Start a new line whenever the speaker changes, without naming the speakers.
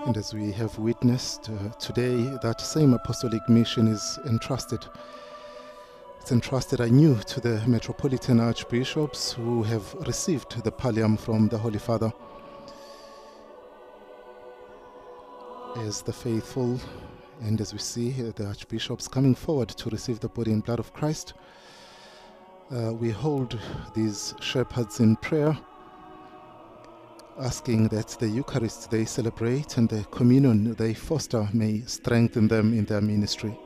And as we have witnessed today, that same apostolic mission is entrusted. It's entrusted anew to the Metropolitan Archbishops who have received the pallium from the Holy Father. As the faithful, and as we see the Archbishops coming forward to receive the body and blood of Christ, we hold these shepherds in prayer, asking that the Eucharist they celebrate and the communion they foster may strengthen them in their ministry.